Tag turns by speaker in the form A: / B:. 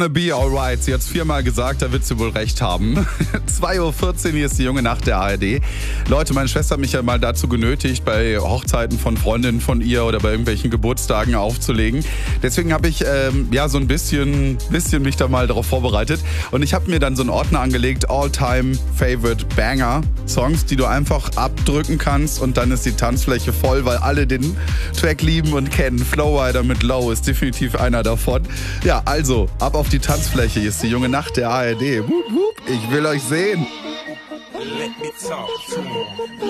A: Be alright. Sie hat es 4-mal gesagt, da wird sie wohl recht haben. 2:14 Uhr, hier ist die junge Nacht der ARD. Leute, meine Schwester hat mich ja mal dazu genötigt, bei Hochzeiten von Freundinnen von ihr oder bei irgendwelchen Geburtstagen aufzulegen. Deswegen habe ich so ein bisschen mich da mal darauf vorbereitet. Und ich habe mir dann so einen Ordner angelegt, All-Time Favorite Banger Songs, die du einfach abdrücken kannst und dann ist die Tanzfläche voll, weil alle den Track lieben und kennen. Flowrider mit Low ist definitiv einer davon. Ja, also, ab auf die Tanzfläche. Hier ist die junge Nacht der ARD. Wup, wup. Ich will euch sehen.
B: Let me talk to 'em.